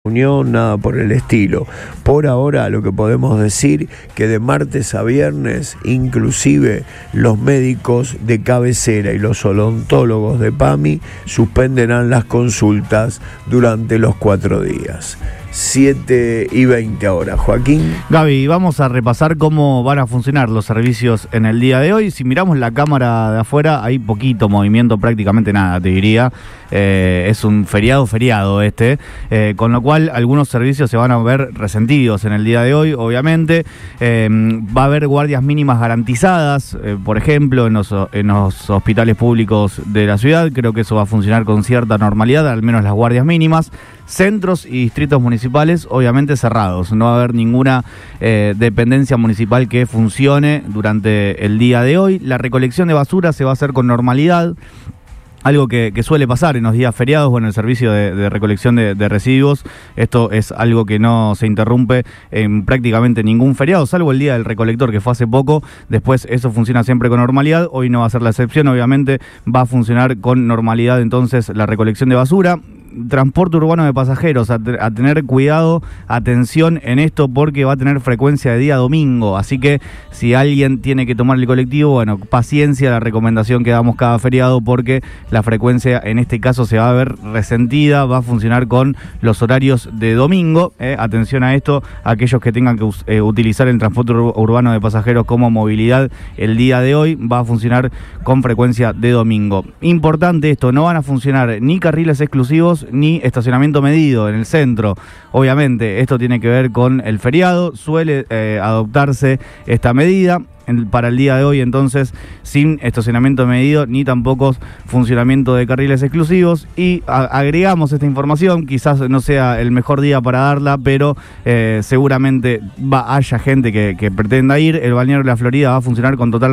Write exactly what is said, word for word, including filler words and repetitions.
Unión, nada por el estilo. Por ahora lo que podemos decir que de martes a viernes inclusive los médicos de cabecera y los odontólogos de PAMI suspenderán las consultas durante los cuatro días. siete y veinte ahora, Joaquín. Gaby, vamos a repasar cómo van a funcionar los servicios en el día de hoy. Si miramos la cámara de afuera, hay poquito movimiento, prácticamente nada, te diría. Eh, es un feriado, feriado este, eh, con lo cual algunos servicios se van a ver resentidos en el día de hoy, obviamente. Eh, va a haber guardias mínimas garantizadas, eh, por ejemplo, en los, en los hospitales públicos de la ciudad. Creo que eso va a funcionar con cierta normalidad, al menos las guardias mínimas. Centros y distritos municipales obviamente cerrados, no va a haber ninguna eh, dependencia municipal que funcione durante el día de hoy. La recolección de basura se va a hacer con normalidad, algo que, que suele pasar en los días feriados o en el servicio de, de recolección de, de residuos. Esto es algo que no se interrumpe en prácticamente ningún feriado, salvo el día del recolector, que fue hace poco. Después eso funciona siempre con normalidad. Hoy no va a ser la excepción, obviamente va a funcionar con normalidad entonces la recolección de basura. Transporte urbano de pasajeros, a, te- a tener cuidado, atención en esto, porque va a tener frecuencia de día domingo, así que si alguien tiene que tomar el colectivo, bueno, paciencia, la recomendación que damos cada feriado, porque la frecuencia en este caso se va a ver resentida, va a funcionar con los horarios de domingo, eh. Atención a esto, aquellos que tengan que us- eh, utilizar el transporte ur- urbano de pasajeros como movilidad el día de hoy, va a funcionar con frecuencia de domingo. Importante esto, no van a funcionar ni carriles exclusivos ni estacionamiento medido en el centro. Obviamente esto tiene que ver con el feriado, suele eh, adoptarse esta medida en, para el día de hoy, entonces sin estacionamiento medido ni tampoco funcionamiento de carriles exclusivos. Y a, agregamos esta información, quizás no sea el mejor día para darla, pero eh, seguramente va, haya gente que, que pretenda ir. El balneario de la Florida va a funcionar con total